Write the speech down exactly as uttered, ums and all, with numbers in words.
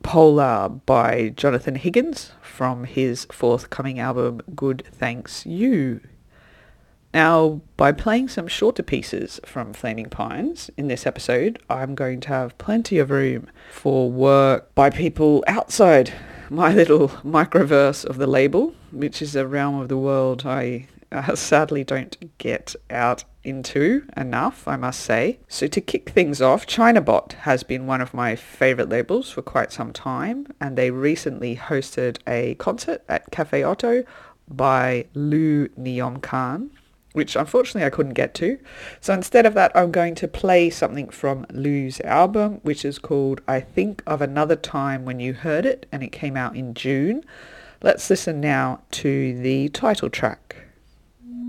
Polar by Jonathan Higgins from his forthcoming album Good Thanks You. Now, by playing some shorter pieces from Flaming Pines in this episode, I'm going to have plenty of room for work by people outside my little microverse of the label, which is a realm of the world I uh, sadly don't get out into enough, I must say. So to kick things off, Chinabot has been one of my favourite labels for quite some time, and they recently hosted a concert at Cafe Otto by Lou Neom Khan, which unfortunately I couldn't get to. So instead of that, I'm going to play something from Lou's album, which is called I Think of Another Time When You Heard It, and it came out in June. Let's listen now to the title track.